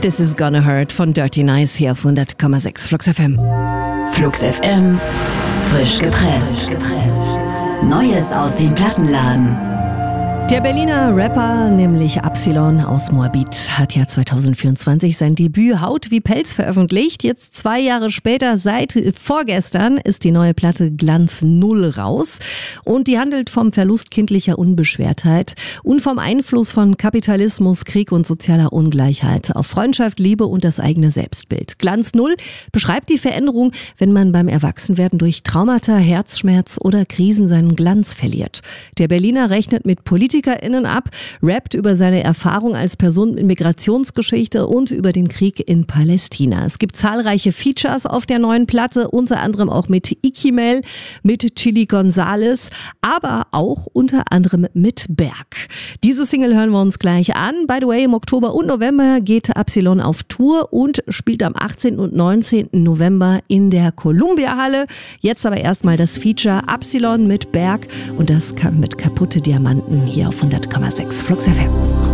This is Gonna Hurt von Dirty Nice hier auf 100,6 Flux FM. Flux FM, frisch gepresst. Neues aus dem Plattenladen. Der Berliner Rapper, nämlich Absilon aus Moabit, hat ja 2024 sein Debüt Haut wie Pelz veröffentlicht. Jetzt 2 Jahre später, seit vorgestern, ist die neue Platte Glanz 0 raus. Und die handelt vom Verlust kindlicher Unbeschwertheit und vom Einfluss von Kapitalismus, Krieg und sozialer Ungleichheit auf Freundschaft, Liebe und das eigene Selbstbild. Glanz 0 beschreibt die Veränderung, wenn man beim Erwachsenwerden durch Traumata, Herzschmerz oder Krisen seinen Glanz verliert. Der Berliner rechnet mit PolitikerInnen ab, rappt über seine Erfahrung als Person mit Migrationsgeschichte und über den Krieg in Palästina. Es gibt zahlreiche Features auf der neuen Platte, unter anderem auch mit Ikimel, mit Chili Gonzales, aber auch unter anderem mit Berg. Diese Single hören wir uns gleich an. By the way, im Oktober und November geht Absilon auf Tour und spielt am 18. und 19. November in der Columbia-Halle. Jetzt aber erstmal das Feature Absilon mit Berg und das mit Kaputte Diamanten hier auf 100,6 Flux FM.